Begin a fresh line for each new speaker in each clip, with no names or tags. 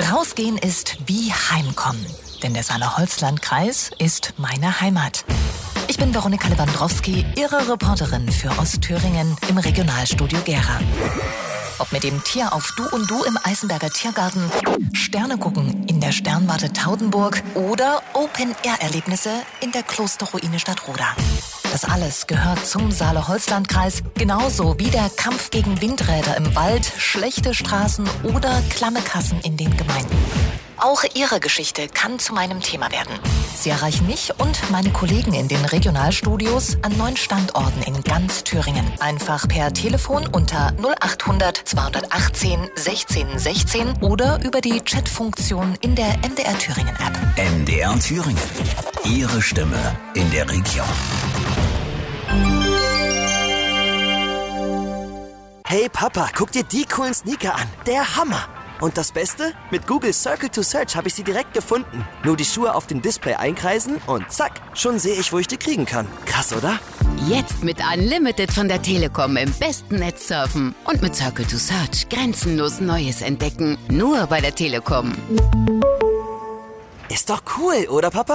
Rausgehen ist wie Heimkommen, denn der Saale-Holzland-Kreis ist meine Heimat. Ich bin Veronika Lewandowski, Ihre Reporterin für Ostthüringen im Regionalstudio Gera. Ob mit dem Tier auf Du und Du im Eisenberger Tiergarten, Sterne gucken in der Sternwarte Taudenburg oder Open-Air-Erlebnisse in der Klosterruine Stadtroda. Das alles gehört zum Saale-Holzland-Kreis, genauso wie der Kampf gegen Windräder im Wald, schlechte Straßen oder klamme Kassen in den Gemeinden. Auch Ihre Geschichte kann zu meinem Thema werden. Sie erreichen mich und meine Kollegen in den Regionalstudios an 9 Standorten in ganz Thüringen. Einfach per Telefon unter 0800 218 16 16 oder über die Chatfunktion in der MDR Thüringen App.
MDR Thüringen. Ihre Stimme in der Region.
Hey Papa, guck dir die coolen Sneaker an. Der Hammer! Und das Beste? Mit Google Circle to Search habe ich sie direkt gefunden. Nur die Schuhe auf dem Display einkreisen und zack, schon sehe ich, wo ich die kriegen kann. Krass, oder?
Jetzt mit Unlimited von der Telekom im besten Netz surfen und mit Circle to Search grenzenlos Neues entdecken. Nur bei der Telekom.
Ist doch cool, oder Papa?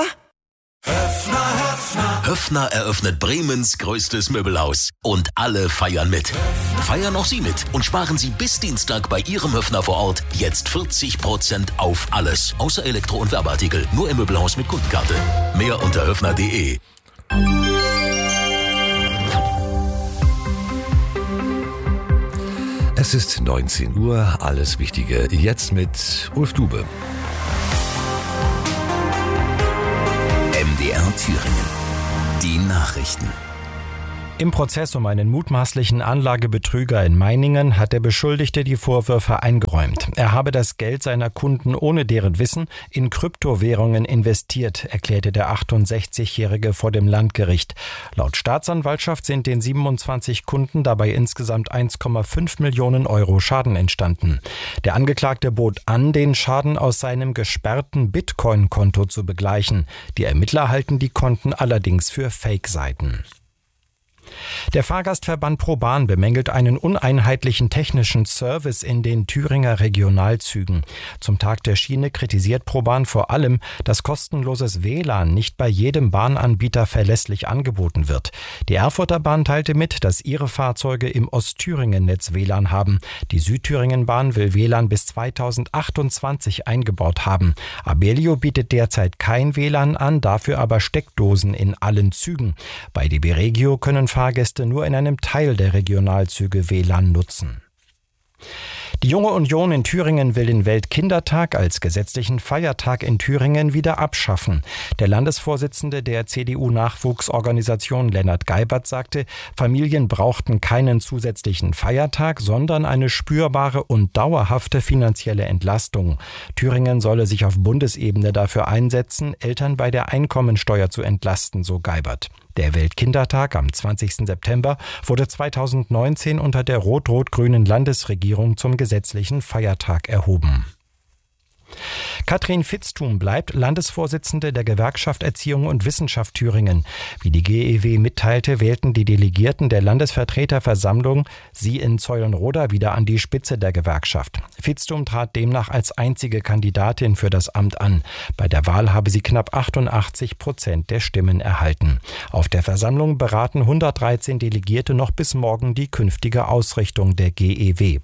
Höffner eröffnet Bremens größtes Möbelhaus. Und alle feiern mit. Feiern auch Sie mit und sparen Sie bis Dienstag bei Ihrem Höffner vor Ort jetzt 40% auf alles. Außer Elektro- und Werbeartikel. Nur im Möbelhaus mit Kundenkarte. Mehr unter höffner.de.
Es ist 19 Uhr. Alles Wichtige jetzt mit Ulf Dube.
MDR Thüringen. Die Nachrichten.
Im Prozess um einen mutmaßlichen Anlagebetrüger in Meiningen hat der Beschuldigte die Vorwürfe eingeräumt. Er habe das Geld seiner Kunden ohne deren Wissen in Kryptowährungen investiert, erklärte der 68-Jährige vor dem Landgericht. Laut Staatsanwaltschaft sind den 27 Kunden dabei insgesamt 1,5 Millionen Euro Schaden entstanden. Der Angeklagte bot an, den Schaden aus seinem gesperrten Bitcoin-Konto zu begleichen. Die Ermittler halten die Konten allerdings für Fake-Seiten. Der Fahrgastverband ProBahn bemängelt einen uneinheitlichen technischen Service in den Thüringer Regionalzügen. Zum Tag der Schiene kritisiert ProBahn vor allem, dass kostenloses WLAN nicht bei jedem Bahnanbieter verlässlich angeboten wird. Die Erfurter Bahn teilte mit, dass ihre Fahrzeuge im Ostthüringen-Netz WLAN haben. Die Südthüringen-Bahn will WLAN bis 2028 eingebaut haben. Abellio bietet derzeit kein WLAN an, dafür aber Steckdosen in allen Zügen. Bei DB Regio können Fahrgäste nur in einem Teil der Regionalzüge WLAN nutzen. Die Junge Union in Thüringen will den Weltkindertag als gesetzlichen Feiertag in Thüringen wieder abschaffen. Der Landesvorsitzende der CDU-Nachwuchsorganisation Lennart Geibert sagte, Familien brauchten keinen zusätzlichen Feiertag, sondern eine spürbare und dauerhafte finanzielle Entlastung. Thüringen solle sich auf Bundesebene dafür einsetzen, Eltern bei der Einkommensteuer zu entlasten, so Geibert. Der Weltkindertag am 20. September wurde 2019 unter der rot-rot-grünen Landesregierung zum gesetzlichen Feiertag erhoben. Katrin Vitzthum bleibt Landesvorsitzende der Gewerkschaft Erziehung und Wissenschaft Thüringen. Wie die GEW mitteilte, wählten die Delegierten der Landesvertreterversammlung sie in Zeulenroda wieder an die Spitze der Gewerkschaft. Vitzthum trat demnach als einzige Kandidatin für das Amt an. Bei der Wahl habe sie knapp 88% der Stimmen erhalten. Auf der Versammlung beraten 113 Delegierte noch bis morgen die künftige Ausrichtung der GEW.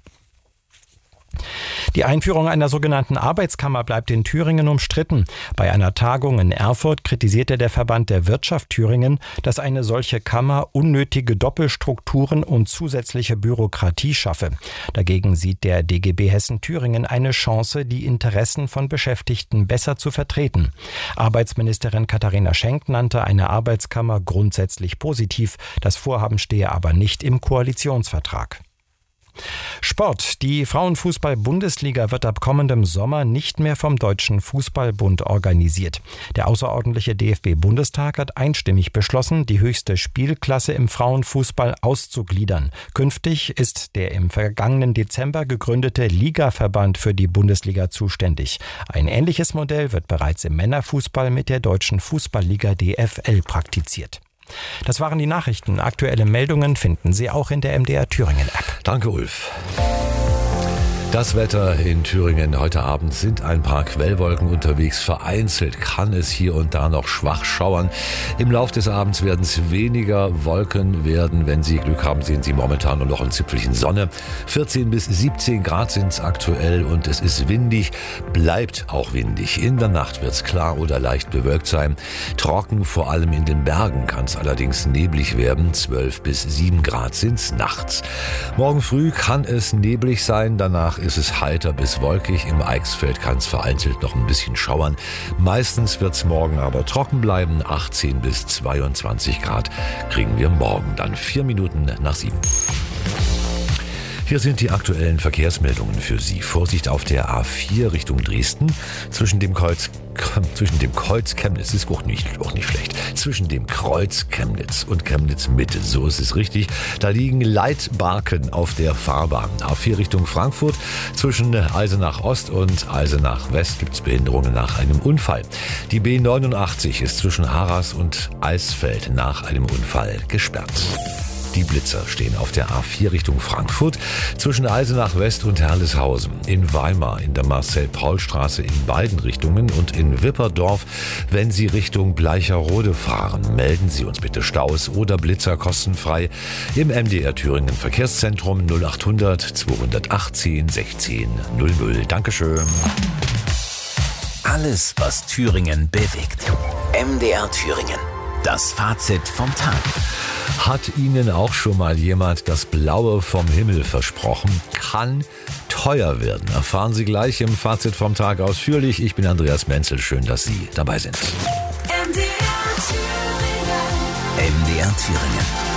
Die Einführung einer sogenannten Arbeitskammer bleibt in Thüringen umstritten. Bei einer Tagung in Erfurt kritisierte der Verband der Wirtschaft Thüringen, dass eine solche Kammer unnötige Doppelstrukturen und zusätzliche Bürokratie schaffe. Dagegen sieht der DGB Hessen-Thüringen eine Chance, die Interessen von Beschäftigten besser zu vertreten. Arbeitsministerin Katharina Schenk nannte eine Arbeitskammer grundsätzlich positiv. Das Vorhaben stehe aber nicht im Koalitionsvertrag. Sport. Die Frauenfußball-Bundesliga wird ab kommendem Sommer nicht mehr vom Deutschen Fußballbund organisiert. Der außerordentliche DFB-Bundestag hat einstimmig beschlossen, die höchste Spielklasse im Frauenfußball auszugliedern. Künftig ist der im vergangenen Dezember gegründete Ligaverband für die Bundesliga zuständig. Ein ähnliches Modell wird bereits im Männerfußball mit der Deutschen Fußballliga DFL praktiziert. Das waren die Nachrichten. Aktuelle Meldungen finden Sie auch in der MDR Thüringen App.
Danke, Ulf. Das Wetter in Thüringen heute Abend sind ein paar Quellwolken unterwegs. Vereinzelt kann es hier und da noch schwach schauern. Im Lauf des Abends werden es weniger Wolken werden. Wenn Sie Glück haben, sehen Sie momentan nur noch ein Zipfelchen Sonne. 14 bis 17 Grad sind es aktuell und es ist windig, bleibt auch windig. In der Nacht wird es klar oder leicht bewölkt sein. Trocken, vor allem in den Bergen, kann es allerdings neblig werden. 12 bis 7 Grad sind es nachts. Morgen früh kann es neblig sein, danach ist es heiter bis wolkig. Im Eichsfeld kann es vereinzelt noch ein bisschen schauern. Meistens wird es morgen aber trocken bleiben. 18 bis 22 Grad kriegen wir morgen dann 4 Minuten nach 7. Hier sind die aktuellen Verkehrsmeldungen für Sie. Vorsicht auf der A4 Richtung Dresden. Zwischen dem Kreuz Chemnitz ist auch nicht schlecht. Zwischen dem Kreuz Chemnitz und Chemnitz Mitte, so ist es richtig. Da liegen Leitbarken auf der Fahrbahn. A4 Richtung Frankfurt. Zwischen Eisenach Ost und Eisenach West gibt es Behinderungen nach einem Unfall. Die B89 ist zwischen Harras und Eisfeld nach einem Unfall gesperrt. Die Blitzer stehen auf der A4 Richtung Frankfurt zwischen Eisenach West und Herleshausen, in Weimar in der Marcel-Paul-Straße in beiden Richtungen und in Wipperdorf. Wenn Sie Richtung Bleicherode fahren, melden Sie uns bitte Staus oder Blitzer kostenfrei im MDR Thüringen Verkehrszentrum 0800 218 16 00. Dankeschön.
Alles, was Thüringen bewegt. MDR Thüringen. Das Fazit vom Tag.
Hat Ihnen auch schon mal jemand das Blaue vom Himmel versprochen? Kann teuer werden. Erfahren Sie gleich im Fazit vom Tag ausführlich. Ich bin Andreas Menzel. Schön, dass Sie dabei sind.
MDR Thüringen.